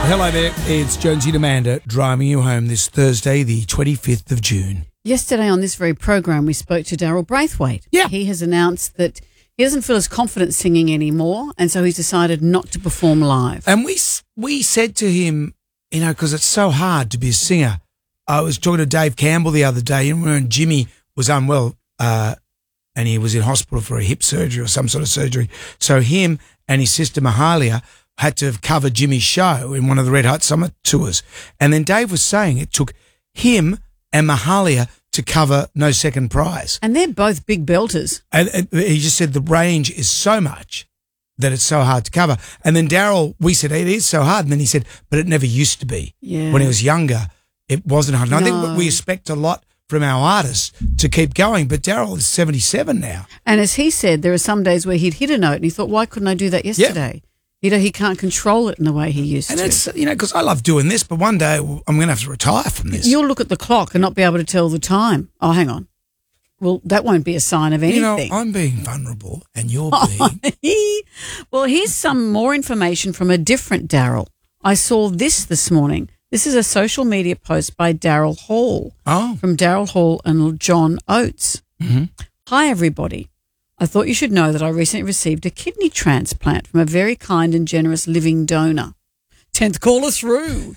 Hello there, it's Jonesy and Amanda driving you home this Thursday, the 25th of June. Yesterday on this very program, we spoke to Daryl Braithwaite. Yeah. He has announced that he doesn't feel as confident singing anymore, and so he's decided not to perform live. And we said to him, you know, because it's so hard to be a singer. I was talking to Dave Campbell the other day, and when Jimmy was unwell and he was in hospital for a hip surgery or some sort of surgery. So him and his sister Mahalia had to have covered Jimmy's show in one of the Red Hot Summer tours. And then Dave was saying it took him and Mahalia to cover No Second Prize. And they're both big belters. And he just said the range is so much that it's so hard to cover. And then Daryl, we said, it is so hard. And then he said, but it never used to be. Yeah. When he was younger, it wasn't hard. And I think we expect a lot from our artists to keep going, but Daryl is 77 now. And as he said, there are some days where he'd hit a note and he thought, why couldn't I do that yesterday? You know, he can't control it in the way he used to. And it's, you know, because I love doing this, but one day I'm going to have to retire from this. You'll look at the clock and not be able to tell the time. Oh, hang on. Well, that won't be a sign of anything. You know, I'm being vulnerable and you're being... Well, here's some more information from a different Daryl. I saw this morning. This is a social media post by Daryl Hall. From Daryl Hall and John Oates. Mm-hmm. Hi, everybody. I thought you should know that I recently received a kidney transplant from a very kind and generous living donor. 10th caller through.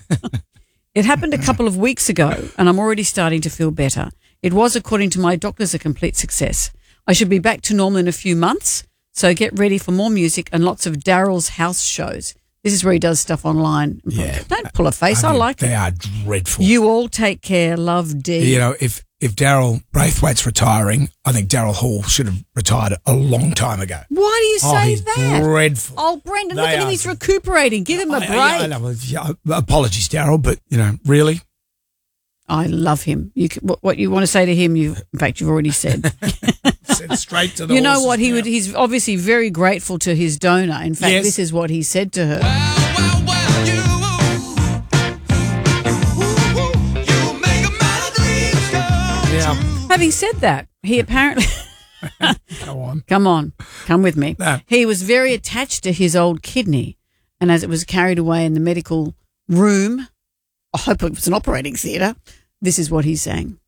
It happened a couple of weeks ago and I'm already starting to feel better. It was, according to my doctors, a complete success. I should be back to normal in a few months, so get ready for more music and lots of Daryl's house shows. This is where he does stuff online. Yeah. Don't pull a face. I like they it. are dreadful. You all take care. Love, D. You know, if Daryl Braithwaite's retiring, I think Daryl Hall should have retired a long time ago. Why do you say he's that? Dreadful. Oh, Brendan, look at him. He's recuperating. Give him a break. I know. Apologies, Daryl, but, you know, really? I love him. What you want to say to him, in fact, you've already said. Said straight to the You know what? now. He's obviously very grateful to his donor. In fact, Yes. This is what he said to her. Yeah. Having said that, he apparently... Go on. Come with me. No. He was very attached to his old kidney, and as it was carried away in the medical room, I hope it was an operating theatre, this is what he's saying.